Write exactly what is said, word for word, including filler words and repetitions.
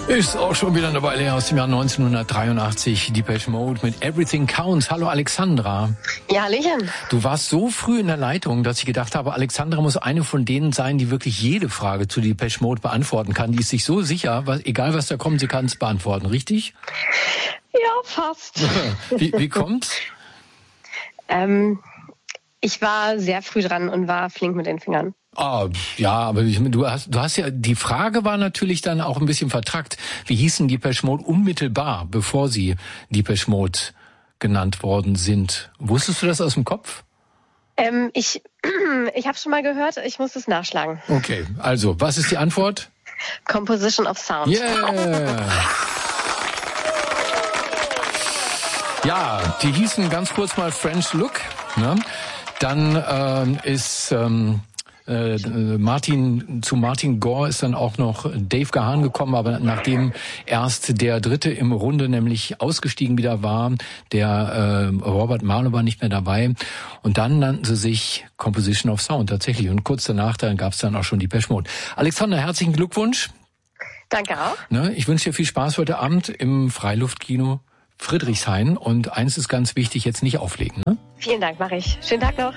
Ist auch schon wieder eine Weile her, aus dem Jahr neunzehnhundertdreiundachtzig. Depeche Mode mit Everything Counts. Hallo Alexandra. Ja, Hallöchen. Du warst so früh in der Leitung, dass ich gedacht habe, Alexandra muss eine von denen sein, die wirklich jede Frage zu Depeche Mode beantworten kann. Die ist sich so sicher, was, egal was da kommt, sie kann es beantworten, richtig? Ja, fast. wie, wie kommt's? ähm, ich war sehr früh dran und war flink mit den Fingern. Ah, ja, aber ich, du hast, du hast ja, die Frage war natürlich dann auch ein bisschen vertrackt. Wie hießen Depeche Mode unmittelbar, bevor sie Depeche Mode genannt worden sind? Wusstest du das aus dem Kopf? Ähm, ich, ich habe schon mal gehört, ich muss es nachschlagen. Okay, also, was ist die Antwort? Composition of Sound. Yeah! Ja, die hießen ganz kurz mal French Look, ne? Dann ähm, ist ähm, äh, Martin zu Martin Gore ist dann auch noch Dave Gahan gekommen, aber nachdem erst der Dritte im Runde nämlich ausgestiegen wieder war, der äh, Robert Marlowe war nicht mehr dabei, und dann nannten sie sich Composition of Sound tatsächlich, und kurz danach dann gab es dann auch schon die Depeche Mode. Alexander, herzlichen Glückwunsch. Danke auch. Ne, ich wünsche dir viel Spaß heute Abend im Freiluftkino Friedrichshain, und eins ist ganz wichtig, jetzt nicht auflegen. Ne? Vielen Dank, mache ich. Schönen Tag noch.